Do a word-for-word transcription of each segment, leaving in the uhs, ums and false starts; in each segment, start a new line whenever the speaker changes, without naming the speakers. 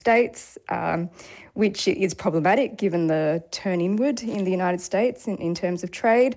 States, um, which is problematic given the turn inward in the United States in, in terms of trade.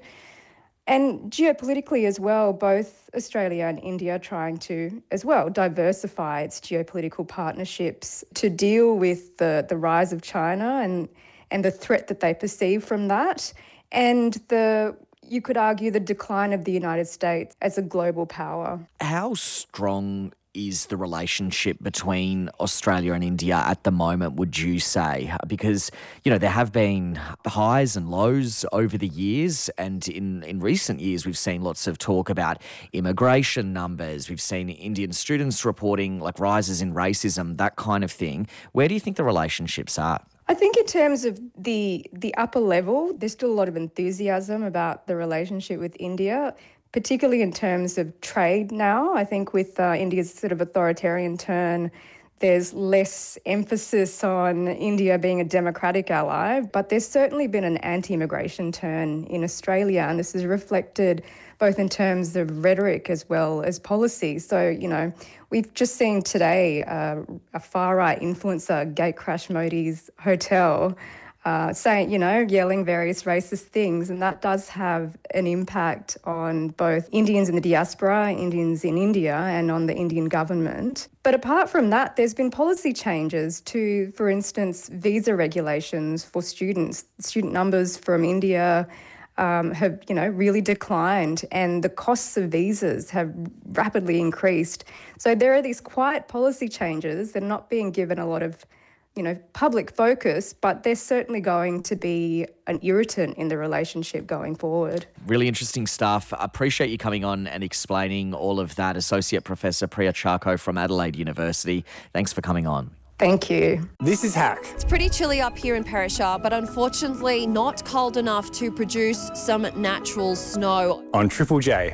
And geopolitically as well, both Australia and India are trying to, as well, diversify its geopolitical partnerships to deal with the, the rise of China and, and the threat that they perceive from that, and the, you could argue, the decline of the United States as a global power.
How strong is the relationship between Australia and India at the moment, would you say? Because, you know, there have been highs and lows over the years, and in, in recent years we've seen lots of talk about immigration numbers. We've seen Indian students reporting like rises in racism, that kind of thing. Where do you think the relationships are?
I think in terms of the the upper level, there's still a lot of enthusiasm about the relationship with India, particularly in terms of trade now. I think with uh, India's sort of authoritarian turn, there's less emphasis on India being a democratic ally, but there's certainly been an anti-immigration turn in Australia, and this is reflected both in terms of rhetoric as well as policy. So, you know, we've just seen today uh, a far-right influencer gatecrash Modi's hotel, Uh, saying, you know, yelling various racist things, and that does have an impact on both Indians in the diaspora, Indians in India, and on the Indian government. But apart from that, there's been policy changes to, for instance, visa regulations for students. Student numbers from India um, have, you know, really declined, and the costs of visas have rapidly increased. So there are these quiet policy changes. They're not being given a lot of you know, public focus, but they're certainly going to be an irritant in the relationship going forward.
Really interesting stuff. I appreciate you coming on and explaining all of that. Associate Professor Priya Charko from Adelaide University. Thanks for coming on.
Thank you.
This is Hack.
It's pretty chilly up here in Perisher, but unfortunately not cold enough to produce some natural snow.
On Triple J.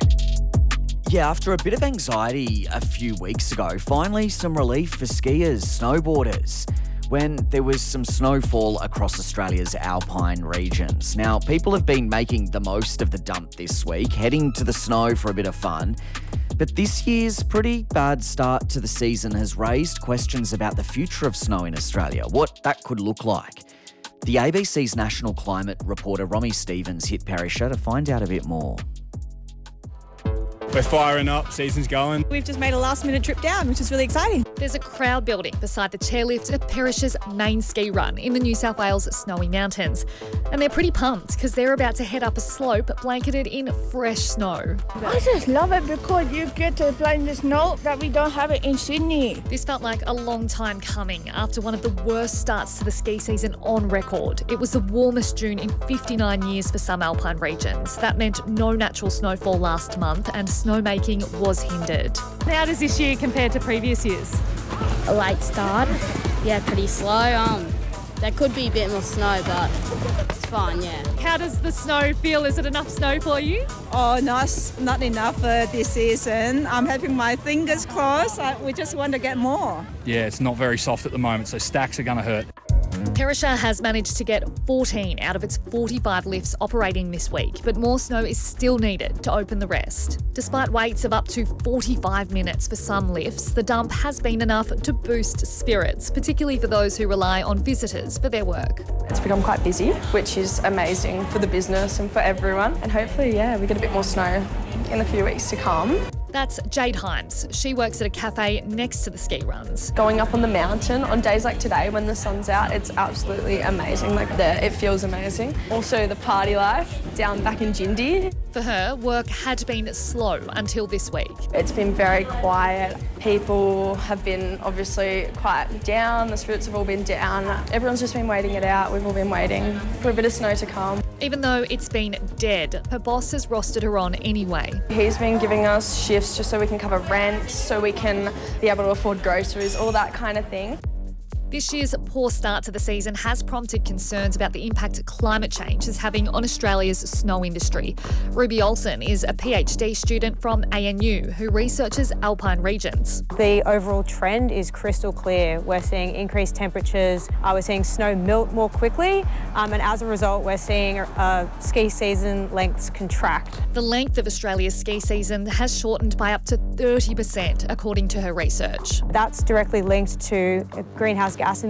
Yeah, after a bit of anxiety a few weeks ago, finally some relief for skiers, snowboarders, when there was some snowfall across Australia's alpine regions. Now, people have been making the most of the dump this week, heading to the snow for a bit of fun. But this year's pretty bad start to the season has raised questions about the future of snow in Australia, what that could look like. The A B C's national climate reporter Romy Stevens hit Perisher to find out a bit more.
We're firing up, season's going.
We've just made a last minute trip down, which is really exciting.
There's a crowd building beside the chairlift at Perisher's main ski run in the New South Wales Snowy Mountains. And they're pretty pumped because they're about to head up a slope blanketed in fresh snow.
I just love it because you get to play in the snow that we don't have it in Sydney.
This felt like a long time coming after one of the worst starts to the ski season on record. It was the warmest June in fifty-nine years for some alpine regions. That meant no natural snowfall last month and snowmaking was hindered.
How does this year compare to previous years?
A late start. Yeah, pretty slow. Um, there could be a bit more snow, but it's fine, yeah.
How does the snow feel? Is it enough snow for you?
Oh, nice. Not enough for this season. I'm having my fingers crossed. I, we just want to get more.
Yeah, it's not very soft at the moment, so stacks are going to hurt.
Perisher has managed to get fourteen out of its forty-five lifts operating this week, but more snow is still needed to open the rest. Despite waits of up to forty-five minutes for some lifts, the dump has been enough to boost spirits, particularly for those who rely on visitors for their work.
It's become quite busy, which is amazing for the business and for everyone. And hopefully, yeah, we get a bit more snow in the few weeks to come.
That's Jade Himes. She works at a cafe next to the ski runs.
Going up on the mountain on days like today when the sun's out, it's absolutely amazing. Like there, it feels amazing. Also the party life down back in Jindy.
For her, work had been slow until this week.
It's been very quiet. People have been obviously quite down. The spirits have all been down. Everyone's just been waiting it out. We've all been waiting for a bit of snow to come.
Even though it's been dead, her boss has rostered her on anyway.
He's been giving us shifts just so we can cover rent, so we can be able to afford groceries, all that kind of thing.
This year's poor start to the season has prompted concerns about the impact climate change is having on Australia's snow industry. Ruby Olsen is a PhD student from A N U who researches alpine regions.
The overall trend is crystal clear. We're seeing increased temperatures, uh, we're seeing snow melt more quickly, um, and as a result we're seeing uh, ski season lengths contract.
The length of Australia's ski season has shortened by up to thirty percent, according to her research.
That's directly linked to greenhouse gas